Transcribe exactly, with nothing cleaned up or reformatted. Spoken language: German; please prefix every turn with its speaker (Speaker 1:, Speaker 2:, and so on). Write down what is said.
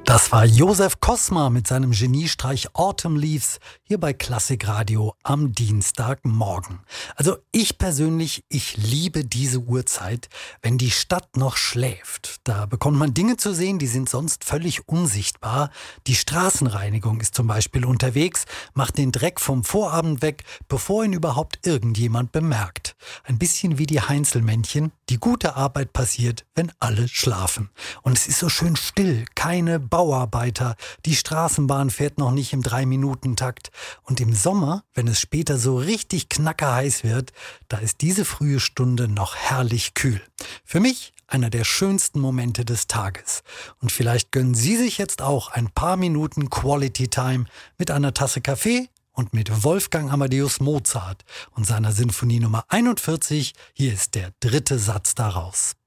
Speaker 1: Das war Josef Kosma mit seinem Geniestreich Autumn Leaves hier bei Klassikradio am Dienstagmorgen. Also ich persönlich, ich liebe diese Uhrzeit, wenn die Stadt noch schläft. Da bekommt man Dinge zu sehen, die sind sonst völlig unsichtbar. Die Straßenreinigung ist zum Beispiel unterwegs, macht den Dreck vom Vorabend weg, bevor ihn überhaupt irgendjemand bemerkt. Ein bisschen wie die Heinzelmännchen, die gute Arbeit passiert, wenn alle schlafen. Und es ist so schön still, keine Bauarbeiter, die Straßenbahn fährt noch nicht im Drei-Minuten-Takt. Und im Sommer, wenn es später so richtig knackerheiß wird, da ist diese frühe Stunde noch herrlich kühl. Für mich einer der schönsten Momente des Tages. Und vielleicht gönnen Sie sich jetzt auch ein paar Minuten Quality Time mit einer Tasse Kaffee und mit Wolfgang Amadeus Mozart und seiner Sinfonie Nummer einundvierzig. Hier ist der dritte Satz daraus.